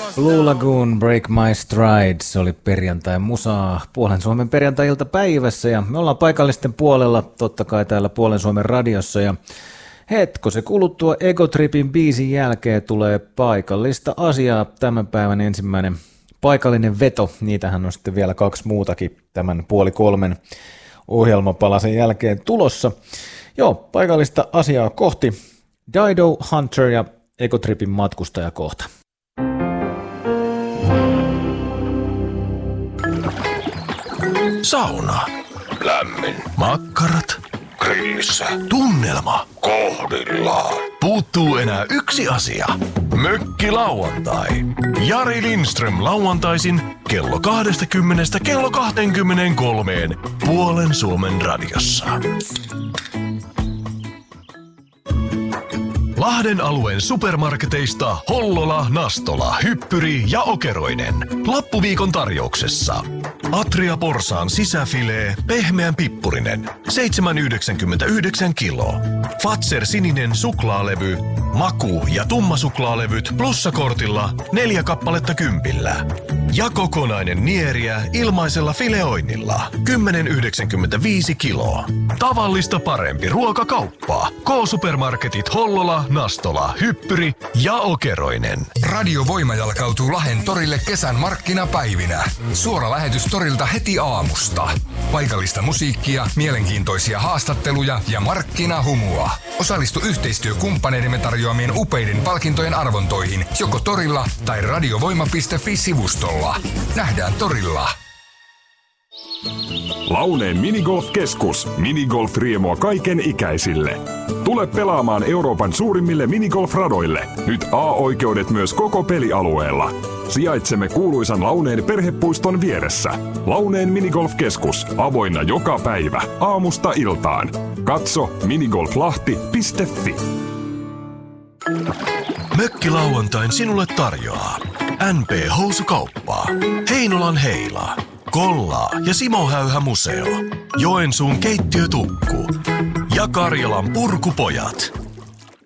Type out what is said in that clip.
Blue Lagoon, Break My Stride, se oli perjantai musaa Puolen Suomen perjantai-iltapäivässä ja me ollaan paikallisten puolella totta kai täällä Puolen Suomen radiossa ja hetko se kuluttua Egotripin biisin jälkeen tulee paikallista asiaa tämän päivän ensimmäinen paikallinen veto, niitähän on sitten vielä 2 muutakin tämän 2:30 ohjelmapalasen jälkeen tulossa. Joo, paikallista asiaa kohti Dido, Hunter ja Egotripin matkustaja kohta. Sauna. Lämmin. Makkarat. Grillissä. Tunnelma. Kohdillaan. Puuttuu enää yksi asia. Mökkilauantai. Jari Lindström lauantaisin kello 20 kello 23 Puolen Suomen radiossa. Lahden alueen supermarketeista Hollola, Nastola, Hyppyri ja Okeroinen. Loppuviikon tarjouksessa. Atria porsaan sisäfilee, pehmeän pippurinen, 7,99 kilo. Fazer sininen suklaalevy, maku- ja tummasuklaalevyt plussakortilla 4 kappaletta 10. Ja kokonainen nieriä ilmaisella fileoinnilla, 10,95 kilo. Tavallista parempi ruokakauppa. K-supermarketit Hollola, Nastola, Hyppyri ja Okeroinen. Radiovoima jalkautuu Lahden torille kesän markkinapäivinä. Suora lähetys torilta heti aamusta. Paikallista musiikkia, mielenkiintoisia haastatteluja ja markkinahumua. Osallistu yhteistyökumppaneidemme tarjoamien upeiden palkintojen arvontoihin joko torilla tai radiovoima.fi-sivustolla. Nähdään torilla. Launeen minigolf-keskus. Minigolf-riemua kaiken ikäisille. Tule pelaamaan Euroopan suurimmille minigolf-radoille. Nyt A-oikeudet myös koko pelialueella. Sijaitsemme kuuluisan Launeen perhepuiston vieressä. Launeen minigolf-keskus. Avoinna joka päivä. Aamusta iltaan. Katso minigolflahti.fi. Mökkilauantain sinulle tarjoaa NP Housukauppa, Heinolan Heila, Kollaa ja Simo Häyhä Museo, Joensuun keittiötukku ja Karjalan Purkupojat.